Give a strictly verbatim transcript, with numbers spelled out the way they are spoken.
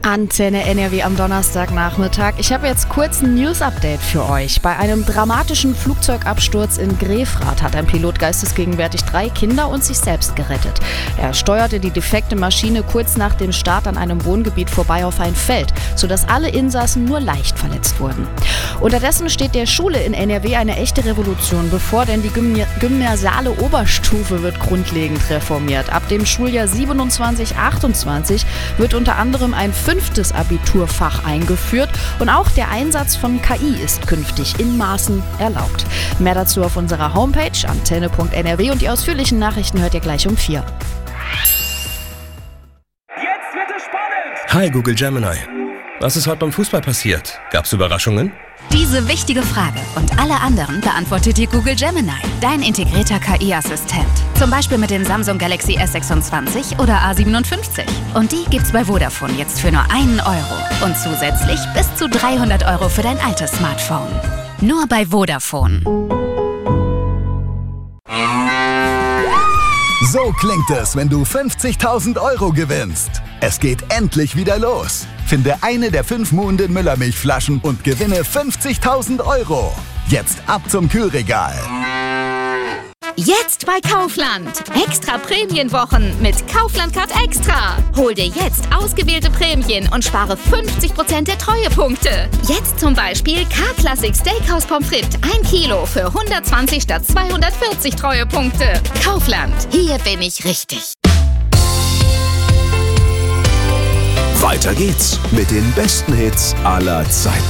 Antenne N R W am Donnerstagnachmittag. Ich habe jetzt kurz ein News-Update für euch. Bei einem dramatischen Flugzeugabsturz in Grefrath hat ein Pilot geistesgegenwärtig drei Kinder und sich selbst gerettet. Er steuerte die defekte Maschine kurz nach dem Start an einem Wohngebiet vorbei auf ein Feld, sodass alle Insassen nur leicht verletzt wurden. Unterdessen steht der Schule in N R W eine echte Revolution bevor, denn die Gymni- gymnasiale Oberstufe wird grundlegend reformiert. Ab dem Schuljahr siebenundzwanzig achtundzwanzig wird unter anderem ein fünftes Abiturfach eingeführt und auch der Einsatz von K I ist künftig in Maßen erlaubt. Mehr dazu auf unserer Homepage antenne punkt n r w und die ausführlichen Nachrichten hört ihr gleich um vier. Jetzt wird es spannend! Hi Google Gemini. Was ist heute beim Fußball passiert? Gab's Überraschungen? Diese wichtige Frage und alle anderen beantwortet dir Google Gemini, dein integrierter K I-Assistent. Zum Beispiel mit dem Samsung Galaxy S sechsundzwanzig oder A siebenundfünfzig. Und die gibt's bei Vodafone jetzt für nur einen Euro. Und zusätzlich bis zu dreihundert Euro für dein altes Smartphone. Nur bei Vodafone. So klingt es, wenn du fünfzigtausend Euro gewinnst. Es geht endlich wieder los. Finde eine der fünf Muhnden Müllermilchflaschen und gewinne fünfzigtausend Euro. Jetzt ab zum Kühlregal. Jetzt bei Kaufland. Extra Prämienwochen mit Kaufland Card Extra. Hol dir jetzt ausgewählte Prämien und spare fünfzig Prozent der Treuepunkte. Jetzt zum Beispiel K-Classic Steakhouse Pommes frites ein Kilo für hundertzwanzig statt zweihundertvierzig Treuepunkte. Kaufland. Hier bin ich richtig. Weiter geht's mit den besten Hits aller Zeiten.